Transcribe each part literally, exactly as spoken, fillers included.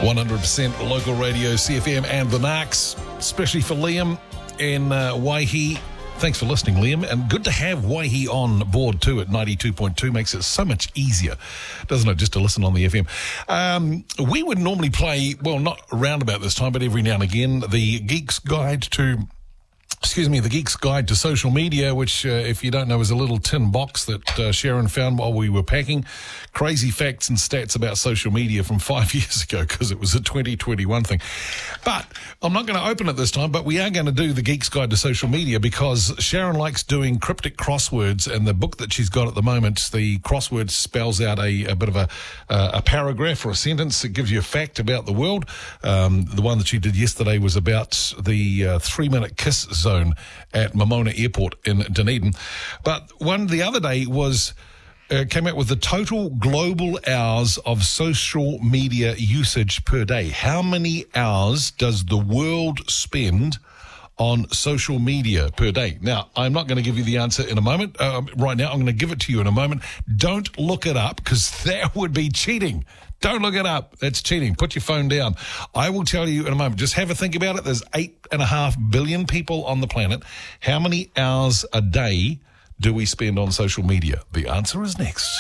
one hundred percent local radio, C F M and the Narcs, especially for Liam in uh, Waihi. Thanks for listening, Liam, and good to have Waihi on board too at ninety-two point two. Makes it so much easier, doesn't it, just to listen on the F M. Um, we would normally play, well, not around about this time, but every now and again, the Geek's Guide to... Excuse me, the Geek's Guide to Social Media, which, uh, if you don't know, is a little tin box that uh, Sharon found while we were packing. Crazy facts and stats about social media from five years ago, because it was a twenty twenty-one thing. But I'm not going to open it this time, but we are going to do the Geek's Guide to Social Media because Sharon likes doing cryptic crosswords, and the book that she's got at the moment, the crossword spells out a, a bit of a, uh, a paragraph or a sentence. It gives you a fact about the world. Um, the one that she did yesterday was about the uh, three-minute kiss zone at Momona Airport in Dunedin. But one the other day was uh, came out with the total global hours of social media usage per day. How many hours does the world spend on social media per day? Now, I'm not going to give you the answer in a moment. Uh, right now, I'm going to give it to you in a moment. Don't look it up, because that would be cheating. Don't look it up. That's cheating. Put your phone down. I will tell you in a moment. Just have a think about it. There's eight and a half billion people on the planet. How many hours a day do we spend on social media? The answer is next.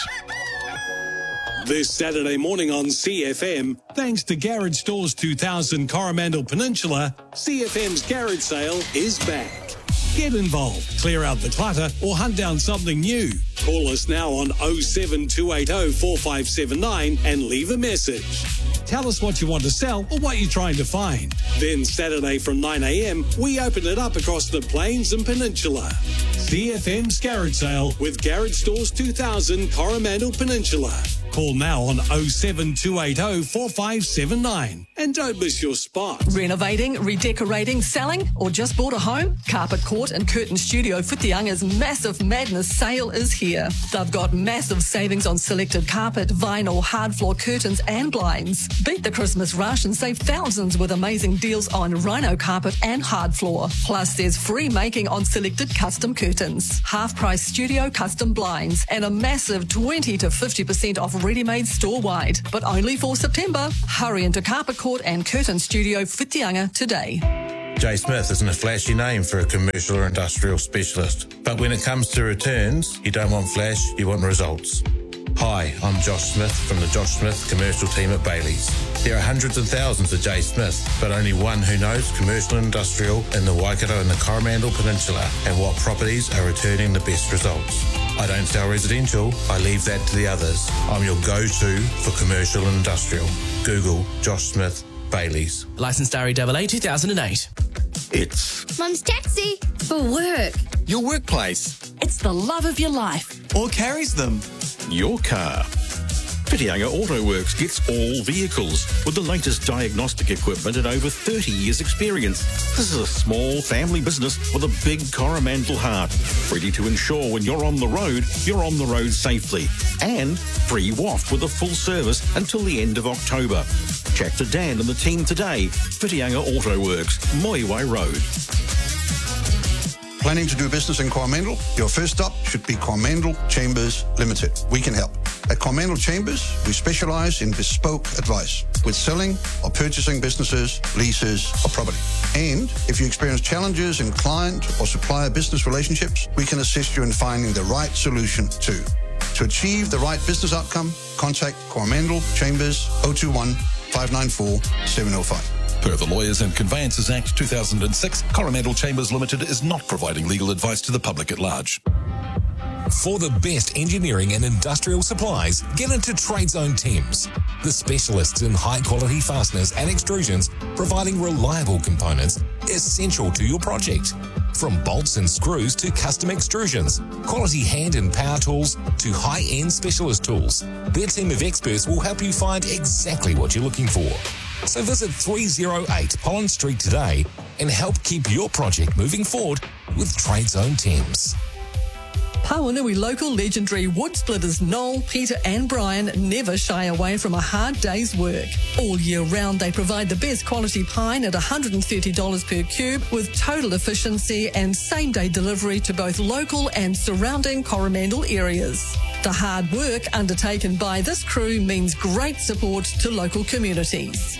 This Saturday morning on C F M, thanks to Garage Stores two thousand Coromandel Peninsula, C F M's garage sale is back. Get involved, clear out the clutter, or hunt down something new. Call us now on oh seven two eight oh four five seven nine and leave a message. Tell us what you want to sell or what you're trying to find. Then Saturday from nine a.m, we open it up across the Plains and Peninsula. C F M's Garage Sale with Garage Stores two thousand Coromandel Peninsula. Call now on oh seven two eight oh four five seven nine and don't miss your spot. Renovating, redecorating, selling, or just bought a home? Carpet Court and Curtain Studio Whitianga's Massive Madness sale is here. They've got massive savings on selected carpet, vinyl, hard floor curtains and blinds. Beat the Christmas rush and save thousands with amazing deals on rhino carpet and hard floor. Plus, there's free making on selected custom curtains, half-price studio custom blinds, and a massive twenty to fifty percent off ready-made store-wide. But only for September. Hurry into Carpet Court and Curtain Studio Whitianga today. Jay Smith isn't a flashy name for a commercial or industrial specialist. But when it comes to returns, you don't want flash, you want results. Hi, I'm Josh Smith from the Josh Smith commercial team at Bailey's. There are hundreds and thousands of Jay Smith, but only one who knows commercial and industrial in the Waikato and the Coromandel Peninsula and what properties are returning the best results. I don't sell residential, I leave that to the others. I'm your go-to for commercial and industrial. Google Josh Smith Bailey's. Licensed R E A A two thousand eight. It's Mum's taxi. For work. your workplace It's the love of your life. or carries them. Your car. Whitianga Auto Works gets all vehicles with the latest diagnostic equipment and over thirty years experience. This is a small family business with a big Coromandel heart, ready to ensure when you're on the road, you're on the road safely. And free waft with a full service until the end of October. Chat to Dan and the team today. Whitianga Auto Works, Moiwai Road. Planning to do business in Coromandel? Your first stop should be Coromandel Chambers Limited. We can help. At Coromandel Chambers, we specialize in bespoke advice with selling or purchasing businesses, leases, or property. And if you experience challenges in client or supplier business relationships, we can assist you in finding the right solution too. To achieve the right business outcome, contact Coromandel Chambers oh two one, five nine four, seven oh five. Per the Lawyers and Conveyances Act two thousand six, Coromandel Chambers Limited is not providing legal advice to the public at large. For the best engineering and industrial supplies, get into Tradezone Thames, the specialists in high-quality fasteners and extrusions, providing reliable components essential to your project. From bolts and screws to custom extrusions, quality hand and power tools to high-end specialist tools, their team of experts will help you find exactly what you're looking for. So visit three oh eight Pollen Street today and help keep your project moving forward with Tradezone Thames. Pawanui local legendary wood splitters Noel, Peter and Brian never shy away from a hard day's work. All year round they provide the best quality pine at one hundred thirty dollars per cube with total efficiency and same day delivery to both local and surrounding Coromandel areas. The hard work undertaken by this crew means great support to local communities.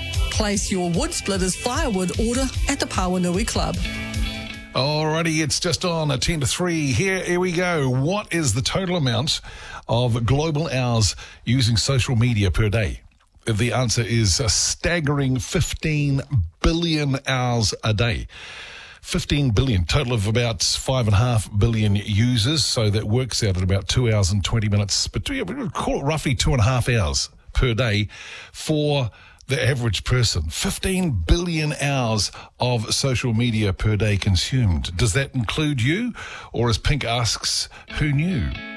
place your wood splitters firewood order at the Pawanui Club. Alrighty, it's just on a ten to three. Here, here we go. What is the total amount of global hours using social media per day? The answer is a staggering fifteen billion hours a day. fifteen billion, total of about five and a half billion users. So that works out at about two hours and twenty minutes, but we call it roughly two and a half hours per day for the average person. fifteen billion hours of social media per day consumed. Does that include you? Or as Pink asks, who knew?